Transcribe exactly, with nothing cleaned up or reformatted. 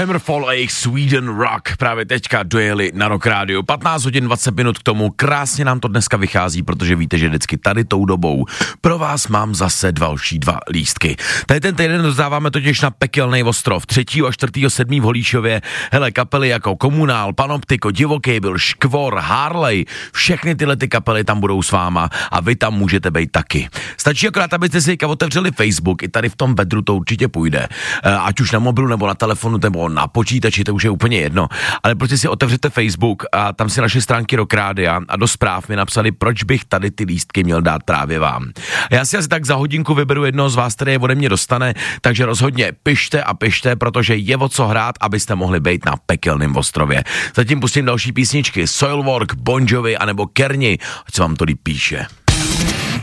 Hammerfall a jejich Sweden Rock právě teďka dojeli na Rock Radio. patnáct hodin dvacet minut k tomu, krásně nám to dneska vychází, protože víte, že vždycky tady tou dobou pro vás mám zase další dva lístky. Tady ten týden rozdáváme totiž na Pekelný ostrov třetího a čtvrtého sedmého v Holíšově. Hele, kapely jako Komunál, Panoptiko, Divoký byl, Škvor, Harley, všechny tyhle ty kapely tam budou s váma a vy tam můžete být taky. Stačí akorát, abyste si otevřeli Facebook, i tady v tom bedru to určitě půjde. Ať už na mobilu, nebo na telefonu, nebo na počítači, to už je úplně jedno. Ale prostě si otevřete Facebook a tam si naše stránky Rock Rádia a do zpráv mi napsali, proč bych tady ty lístky měl dát právě vám. A já si asi tak za hodinku vyberu jednoho z vás, který je ode mě dostane, takže rozhodně pište a pište, protože je o co hrát, abyste mohli být na Pekelném ostrově. Zatím pustím další písničky, Soilwork, Bon Jovi, anebo Kerni, ať se vám to líp píše.